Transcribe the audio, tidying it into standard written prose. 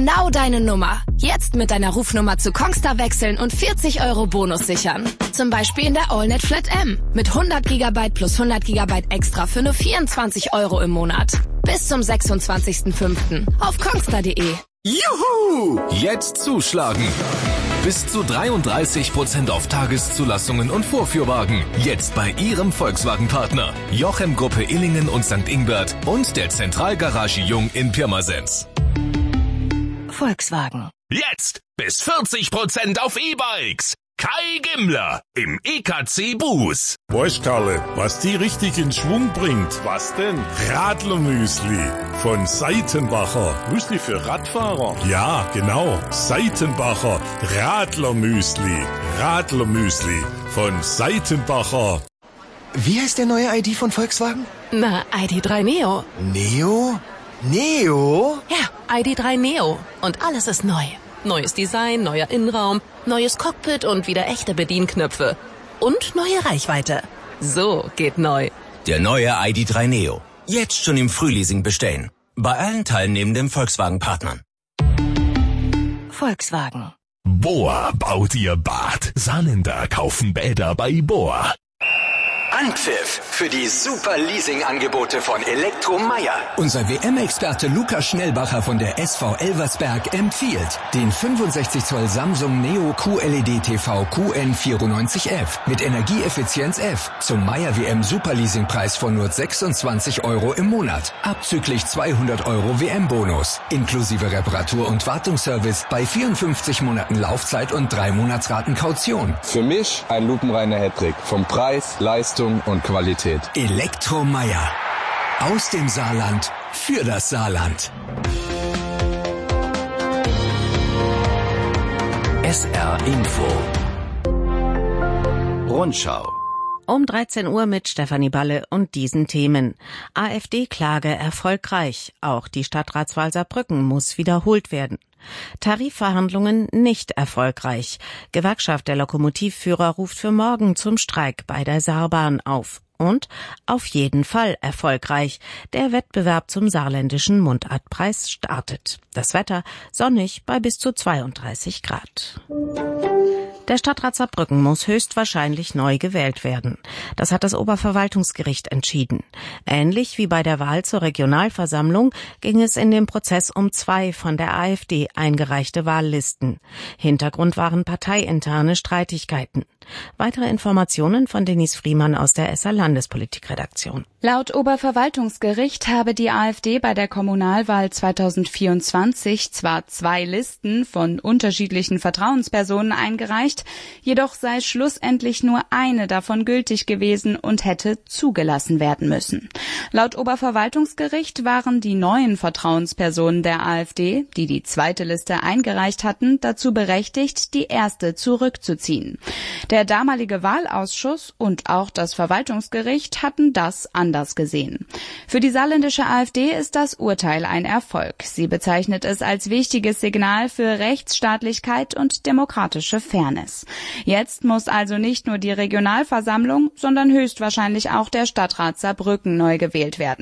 genau deine Nummer. Jetzt mit deiner Rufnummer zu Kongstar wechseln und 40 € Bonus sichern. Zum Beispiel in der AllNet Flat M mit 100 GB plus 100 GB extra für nur 24 € im Monat. Bis zum 26.05. auf kongstar.de. Juhu! Jetzt zuschlagen! Bis zu 33% auf Tageszulassungen und Vorführwagen. Jetzt bei Ihrem Volkswagen-Partner. Jochem Gruppe Illingen und St. Ingbert und der Zentralgarage Jung in Pirmasens. Volkswagen. Jetzt bis 40% auf E-Bikes. Kai Gimmler im EKC Buß. Weißt Karle, was die richtig in Schwung bringt? Was denn? Radlermüsli von Seitenbacher. Müsli für Radfahrer? Ja, genau. Seitenbacher Radlermüsli. Radlermüsli von Seitenbacher. Wie heißt der neue ID von Volkswagen? Na, ID.3 Neo. Neo? Neo? Ja, ID.3 Neo. Und alles ist neu. Neues Design, neuer Innenraum, neues Cockpit und wieder echte Bedienknöpfe. Und neue Reichweite. So geht neu. Der neue ID.3 Neo. Jetzt schon im Frühleasing bestellen. Bei allen teilnehmenden Volkswagen-Partnern. Volkswagen. Bohr baut ihr Bad. Saarländer kaufen Bäder bei Bohr. Anpfiff für die super Leasing-Angebote von Elektromeier. Unser WM-Experte Lukas Schnellbacher von der SV Elversberg empfiehlt den 65 Zoll Samsung Neo QLED TV QN94F mit Energieeffizienz F zum Meier WM Superleasing-Preis von nur 26 € im Monat. Abzüglich 200 € WM-Bonus. Inklusive Reparatur- und Wartungsservice bei 54 Monaten Laufzeit und 3 Monatsraten Kaution. Für mich ein lupenreiner Hattrick. Vom Preis, Leistung und Qualität. Elektromeier. Aus dem Saarland für das Saarland. SR Info. Rundschau. Um 13 Uhr mit Stefanie Balle und diesen Themen. AfD-Klage erfolgreich. Auch die Stadtratswahl Saarbrücken muss wiederholt werden. Tarifverhandlungen nicht erfolgreich. Gewerkschaft der Lokomotivführer ruft für morgen zum Streik bei der Saarbahn auf. Und auf jeden Fall erfolgreich. Der Wettbewerb zum saarländischen Mundartpreis startet. Das Wetter sonnig bei bis zu 32 Grad. Der Stadtrat Saarbrücken muss höchstwahrscheinlich neu gewählt werden. Das hat das Oberverwaltungsgericht entschieden. Ähnlich wie bei der Wahl zur Regionalversammlung ging es in dem Prozess um 2 von der AfD eingereichte Wahllisten. Hintergrund waren parteiinterne Streitigkeiten. Weitere Informationen von Denise Friemann aus der SR Landespolitikredaktion. Laut Oberverwaltungsgericht habe die AfD bei der Kommunalwahl 2024 zwar 2 Listen von unterschiedlichen Vertrauenspersonen eingereicht, jedoch sei schlussendlich nur eine davon gültig gewesen und hätte zugelassen werden müssen. Laut Oberverwaltungsgericht waren die neuen Vertrauenspersonen der AfD, die die zweite Liste eingereicht hatten, dazu berechtigt, die erste zurückzuziehen. Der damalige Wahlausschuss und auch das Verwaltungsgericht hatten das anders gesehen. Für die saarländische AfD ist das Urteil ein Erfolg. Sie bezeichnet es als wichtiges Signal für Rechtsstaatlichkeit und demokratische Fairness. Jetzt muss also nicht nur die Regionalversammlung, sondern höchstwahrscheinlich auch der Stadtrat Saarbrücken neu gewählt werden.